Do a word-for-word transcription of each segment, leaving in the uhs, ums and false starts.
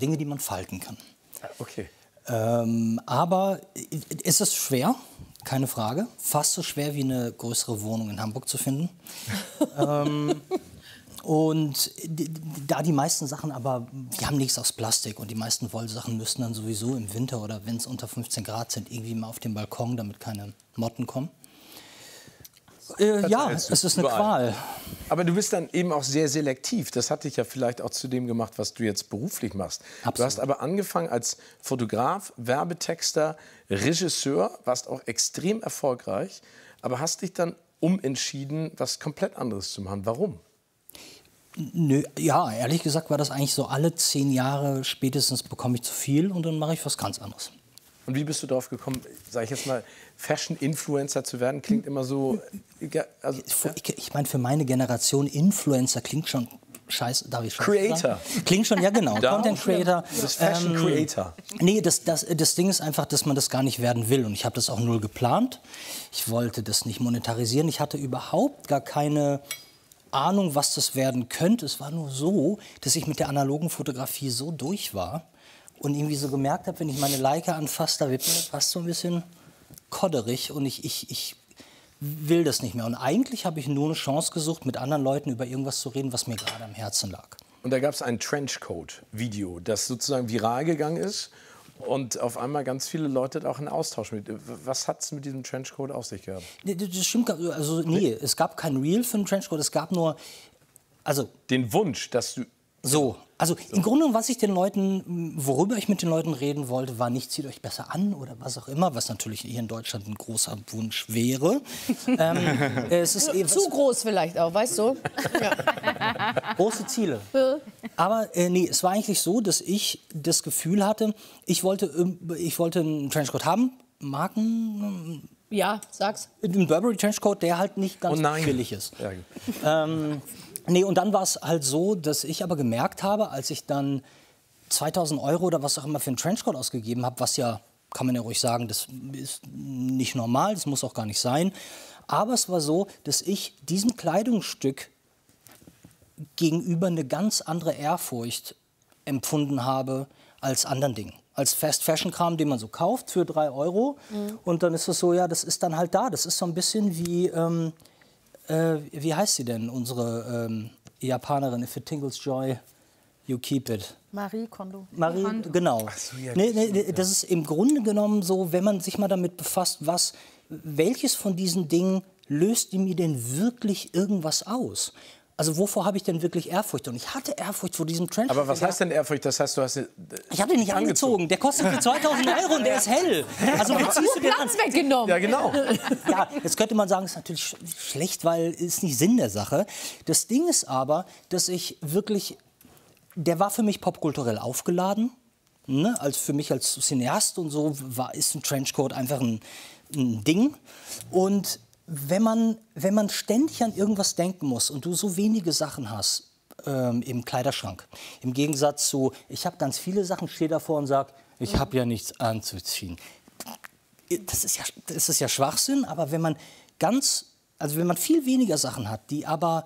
Dinge, die man falten kann. Okay. Ähm, aber ist es schwer, keine Frage. Fast so schwer wie eine größere Wohnung in Hamburg zu finden. ähm, und die, da die meisten Sachen aber, die haben nichts aus Plastik und die meisten Wollsachen müssten dann sowieso im Winter oder wenn es unter fünfzehn Grad sind, irgendwie mal auf den Balkon, damit keine Motten kommen. Äh, ja, es ist eine Qual. Aber du bist dann eben auch sehr selektiv. Das hat dich ja vielleicht auch zu dem gemacht, was du jetzt beruflich machst. Absolut. Du hast aber angefangen als Fotograf, Werbetexter, Regisseur, warst auch extrem erfolgreich, aber hast dich dann umentschieden, was komplett anderes zu machen. Warum? Nö, ja, ehrlich gesagt war das eigentlich so, alle zehn Jahre spätestens bekomme ich zu viel und dann mache ich was ganz anderes. Und wie bist du darauf gekommen, sage ich jetzt mal, Fashion-Influencer zu werden? Klingt immer so... Also, ja? Ich, ich meine, für meine Generation Influencer klingt schon scheiße. Darf ich schon Creator. Sagen? Klingt schon, ja genau. Content Creator. Das Fashion ähm, Creator. Nee, das, das, das Ding ist einfach, dass man das gar nicht werden will. Und ich habe das auch null geplant. Ich wollte das nicht monetarisieren. Ich hatte überhaupt gar keine Ahnung, was das werden könnte. Es war nur so, dass ich mit der analogen Fotografie so durch war und irgendwie so gemerkt habe, wenn ich meine Leica anfasse, da wird mir fast so ein bisschen kodderig und ich, ich, ich will das nicht mehr. Und eigentlich habe ich nur eine Chance gesucht, mit anderen Leuten über irgendwas zu reden, was mir gerade am Herzen lag. Und da gab es ein Trenchcoat-Video, das sozusagen viral gegangen ist und auf einmal ganz viele Leute auch einen Austausch mit. Was hat es mit diesem Trenchcoat auf sich gehabt? Das stimmt, also nee, es gab kein Reel für einen Trenchcoat, es gab nur, also... Den Wunsch, dass du... So, also im Grunde, was ich den Leuten, worüber ich mit den Leuten reden wollte, war nicht, zieht euch besser an oder was auch immer, was natürlich hier in Deutschland ein großer Wunsch wäre. ähm, es ist eben, zu groß vielleicht auch, weißt du? Ja. Große Ziele. Aber äh, nee, es war eigentlich so, dass ich das Gefühl hatte, ich wollte, ich wollte einen Trenchcoat haben, Marken... Ja, sag's. Ein Burberry Trenchcoat, der halt nicht ganz oh billig ist. Ja. Ähm, nee, und dann war es halt so, dass ich aber gemerkt habe, als ich dann zweitausend Euro oder was auch immer für einen Trenchcoat ausgegeben habe, was ja, kann man ja ruhig sagen, das ist nicht normal, das muss auch gar nicht sein. Aber es war so, dass ich diesem Kleidungsstück gegenüber eine ganz andere Ehrfurcht empfunden habe als anderen Dingen. Als Fast-Fashion-Kram, den man so kauft für drei Euro. Mhm. Und dann ist es so, ja, das ist dann halt da. Das ist so ein bisschen wie, ähm, äh, wie heißt sie denn, unsere ähm, Japanerin, if it tingles joy, you keep it. Marie Kondo. Marie, Kondo. Genau. Ach so, ja, nee, nee, das ist im Grunde genommen so, wenn man sich mal damit befasst, was, welches von diesen Dingen löst mir denn wirklich irgendwas aus? Also wovor habe ich denn wirklich Ehrfurcht? Und ich hatte Ehrfurcht vor diesem Trenchcoat. Aber was heißt denn Ehrfurcht? Das heißt, du hast... Ich habe den nicht angezogen. Der kostet zweitausend Euro und der ist hell. Also wie ziehst du den an? Platz weggenommen. Ja, genau. Ja, jetzt könnte man sagen, es ist natürlich schlecht, weil es nicht Sinn der Sache. Das Ding ist aber, dass ich wirklich... Der war für mich popkulturell aufgeladen. Ne? Also für mich als Cineast und so war, ist ein Trenchcoat einfach ein, ein Ding. Und... Wenn man, wenn man ständig an irgendwas denken muss und du so wenige Sachen hast ähm, im Kleiderschrank, im Gegensatz zu, ich habe ganz viele Sachen, stehe davor und sage, ich habe ja nichts anzuziehen. Das ist ja, das ist ja Schwachsinn, aber wenn man ganz, also wenn man viel weniger Sachen hat, die aber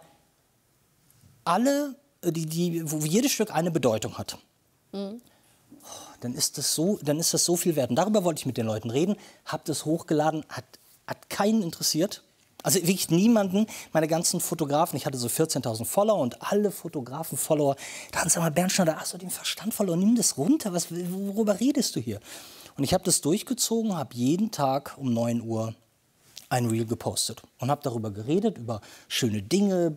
alle, die, die, wo jedes Stück eine Bedeutung hat, mhm. dann ist das so, dann ist das so viel wert. Und darüber wollte ich mit den Leuten reden, habe das hochgeladen, hat Hat keinen interessiert. Also wirklich niemanden, meine ganzen Fotografen, ich hatte so vierzehntausend Follower und alle Fotografen-Follower, da haben sie mal, Bernd Schneider, hast du den Verstand verloren, nimm das runter, was, worüber redest du hier? Und ich habe das durchgezogen, habe jeden Tag um neun Uhr ein Reel gepostet und habe darüber geredet, über schöne Dinge,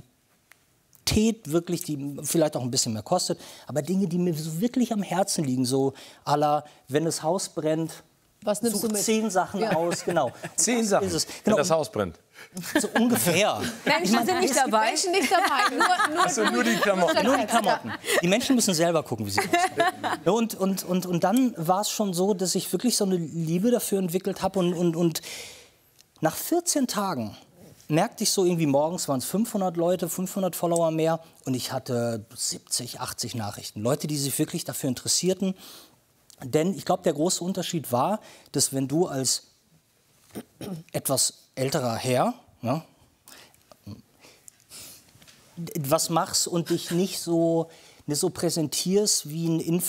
Qualität wirklich, die vielleicht auch ein bisschen mehr kostet, aber Dinge, die mir so wirklich am Herzen liegen, so à la, wenn das Haus brennt, was nimmst Such du mit? Zehn Sachen ja. aus, genau. Zehn Sachen, ist es. Genau. Wenn das Haus brennt. So ungefähr. Menschen ich mein, sind nicht dabei. Menschen nicht dabei. Nur, nur, also nur die Klamotten. Nur die Klamotten. Die Menschen müssen selber gucken, wie sie aussehen. Und, und, und, und dann war es schon so, dass ich wirklich so eine Liebe dafür entwickelt habe. Und, und, und nach vierzehn Tagen merkte ich so irgendwie, morgens waren es fünfhundert Leute, fünfhundert Follower mehr. Und ich hatte siebzig, achtzig Nachrichten. Leute, die sich wirklich dafür interessierten. Denn ich glaube, der große Unterschied war, dass wenn du als etwas älterer Herr ja, was machst und dich nicht so, nicht so präsentierst wie ein Influencer,